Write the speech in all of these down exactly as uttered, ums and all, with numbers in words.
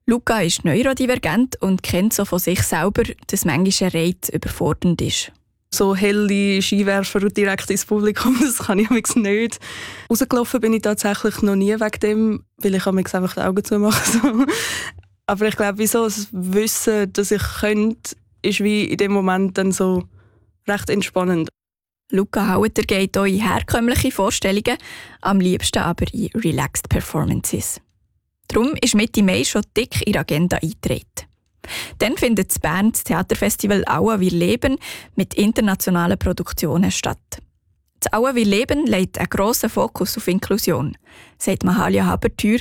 Luca ist neurodivergent und kennt so von sich selber, dass manchmal ein Reiz überfordernd ist. So helle Skiwerfer direkt ins Publikum, das kann ich amigs nicht. Rausgelaufen bin ich tatsächlich noch nie wegen dem, weil ich amigs einfach die Augen zumache. So. Aber ich glaube, wieso das Wissen, dass ich könnte, ist wie in dem Moment dann so recht entspannend. Luca Haueter geht auch in herkömmliche Vorstellungen, am liebsten aber in Relaxed Performances. Darum ist Mitte Mai schon dick in die Agenda eingetreten. Dann findet in Bern das Theaterfestival «Aua wir leben» mit internationalen Produktionen statt. Das «Aua wir leben» legt einen grossen Fokus auf Inklusion, sagt Mahalia Habertür,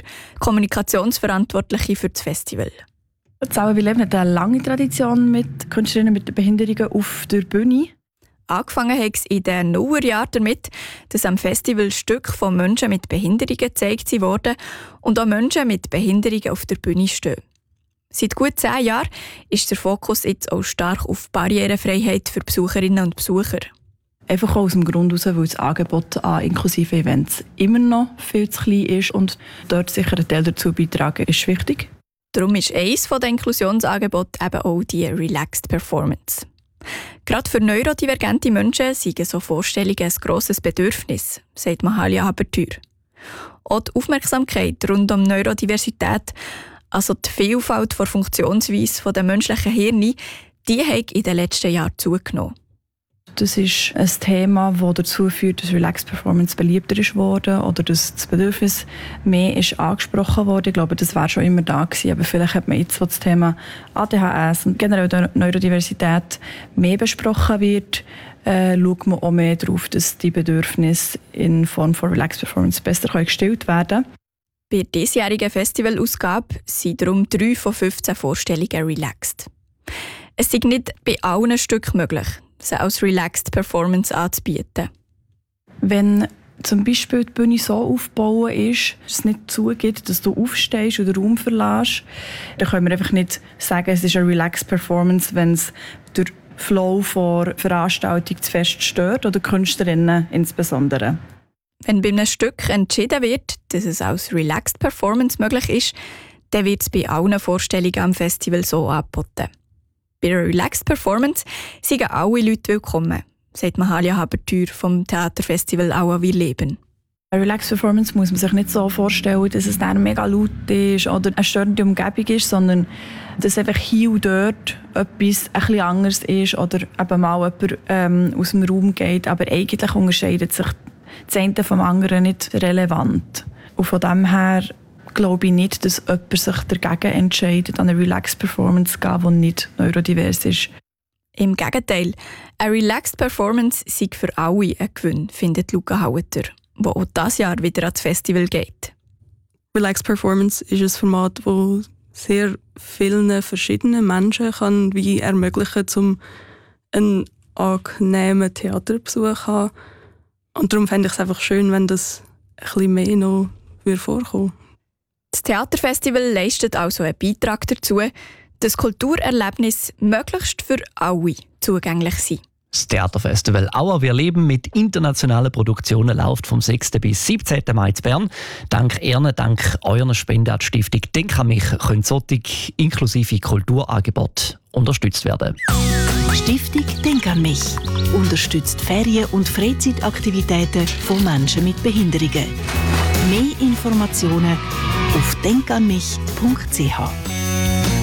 Kommunikationsverantwortliche für das Festival. Das «Aua wir leben» hat eine lange Tradition mit Künstlerinnen mit Behinderungen auf der Bühne. Angefangen hat es in den Nullerjahren damit, dass am Festival Stücke von Menschen mit Behinderungen gezeigt wurden und auch Menschen mit Behinderungen auf der Bühne stehen. Seit gut zehn Jahren ist der Fokus jetzt auch stark auf Barrierefreiheit für Besucherinnen und Besucher. Einfach aus dem Grund heraus, weil das Angebot an inklusiven Events immer noch viel zu klein ist und dort sicher ein Teil dazu beitragen, ist wichtig. Darum ist eines der Inklusionsangebote eben auch die Relaxed Performance. Gerade für neurodivergente Menschen sind so Vorstellungen ein grosses Bedürfnis, sagt Mahalia Habertür. Auch die Aufmerksamkeit rund um Neurodiversität, also die Vielfalt der Funktionsweise der menschlichen Hirne, die hat in den letzten Jahren zugenommen. Das ist ein Thema, das dazu führt, dass Relaxed Performance beliebter ist worden oder dass das Bedürfnis mehr ist angesprochen wurde. Ich glaube, das war schon immer da gewesen, aber vielleicht hat man jetzt, wo das Thema A D H S und generell Neurodiversität mehr besprochen wird, äh, schaut man auch mehr darauf, dass die Bedürfnisse in Form von Relaxed Performance besser gestellt werden können. Bei der diesjährigen Festivalausgabe sind darum drei von fünfzehn Vorstellungen relaxed. Es ist nicht bei allen Stücken möglich, sie als Relaxed Performance anzubieten. Wenn zum Beispiel die Bühne so aufgebaut ist, dass es nicht zugeht, dass du aufstehst oder den Raum verlässt, dann können wir einfach nicht sagen, es ist eine Relaxed Performance, wenn es der Flow der Veranstaltung zu fest stört oder Künstlerinnen insbesondere. Wenn bei einem Stück entschieden wird, dass es als Relaxed Performance möglich ist, dann wird es bei allen Vorstellungen am Festival so angeboten. Bei einer Relaxed Performance sind alle Leute willkommen, sagt Mahalia Habertür vom Theaterfestival «Aua wir leben». Eine Relaxed Performance muss man sich nicht so vorstellen, dass es dann mega laut ist oder eine störende Umgebung ist, sondern dass einfach hier und dort etwas ein bisschen anders ist oder eben mal jemand ähm, aus dem Raum geht, aber eigentlich unterscheidet sich das eine vom anderen nicht relevant. Und von dem her glaube ich nicht, dass jemand sich dagegen entscheidet, an eine Relaxed Performance zu gehen, die nicht neurodivers ist. Im Gegenteil, eine Relaxed Performance sei für alle ein Gewinn, findet Luca Haueter, der auch dieses Jahr wieder ans Festival geht. Relaxed Performance ist ein Format, das sehr vielen verschiedenen Menschen kann wie ermöglichen kann, um einen angenehmen Theaterbesuch zu haben. Und darum fände ich es einfach schön, wenn das ein bisschen mehr noch vorkommen würde. Das Theaterfestival leistet also einen Beitrag dazu, dass Kulturerlebnisse möglichst für alle zugänglich sind. Das Theaterfestival «Aua wir leben» mit internationalen Produktionen läuft vom sechsten bis siebzehnten Mai in Bern. Dank Ihnen, dank eurer Spende an die Stiftung «Denk an mich» können solche inklusive Kulturangebote unterstützt werden. Stiftung «Denk an mich» unterstützt Ferien- und Freizeitaktivitäten von Menschen mit Behinderungen. Mehr Informationen auf denk an mich punkt c h.